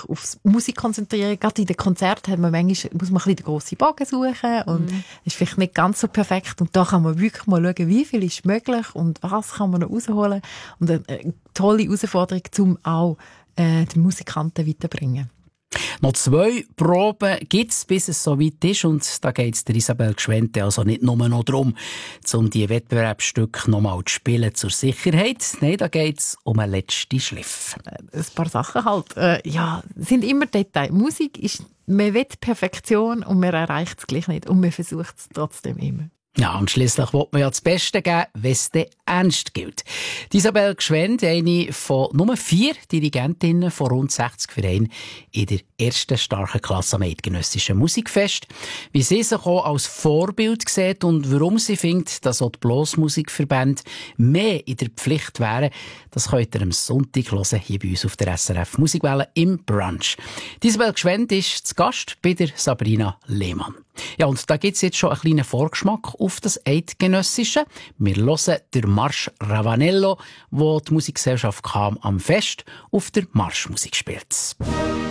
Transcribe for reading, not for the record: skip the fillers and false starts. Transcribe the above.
aufs Musik konzentrieren. Gerade in den Konzerten muss man ein bisschen den grossen Bogen suchen und ist vielleicht nicht ganz so perfekt. Und da kann man wirklich mal schauen, wie viel ist möglich und was kann man noch rausholen. Und eine tolle Herausforderung, um auch die Musikanten weiterbringen. Noch 2 Proben gibt es, bis es soweit ist. Und da geht es der Isabel Gschwend also nicht nur noch darum, um die Wettbewerbsstücke noch mal zu spielen zur Sicherheit. Nein, da geht es um einen letzten Schliff. Ein paar Sachen halt. Sind immer Details. Musik ist, man will Perfektion und man erreicht es gleich nicht. Und man versucht es trotzdem immer. Ja, und schliesslich will man ja das Beste geben, wenn es dann ernst gilt. Isabel Gschwend, eine von nur 4 Dirigentinnen von rund 60 Vereinen in der ersten starken Klasse am Eidgenössischen Musikfest. Wie sie sich auch als Vorbild sieht und warum sie findet, dass auch die Blasmusikverbände mehr in der Pflicht wären, das könnt ihr am Sonntag hören, hier bei uns auf der SRF Musikwelle im Brunch. Isabel Gschwend ist zu Gast bei der Sabrina Lehmann. Ja, und da gibt's jetzt schon einen kleinen Vorgeschmack auf das Eidgenössische. Wir hören den Marsch Ravanello, wo die Musikgesellschaft Cham am Fest auf der Marschmusik spielt.